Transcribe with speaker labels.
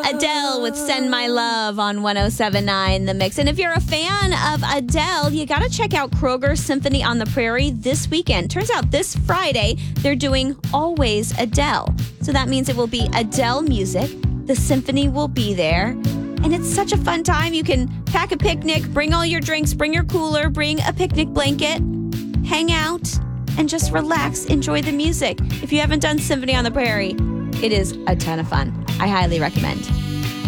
Speaker 1: Adele with Send My Love on 107.9 The Mix. And if you're a fan of Adele, you got to check out Kroger Symphony on the Prairie this weekend. Turns out this Friday, they're doing Always Adele. So that means it will be Adele music. The symphony will be there. And it's such a fun time. You can pack a picnic, bring all your drinks, bring your cooler, bring a picnic blanket, hang out, and just relax, enjoy the music. If you haven't done Symphony on the Prairie, it is a ton of fun. I highly recommend.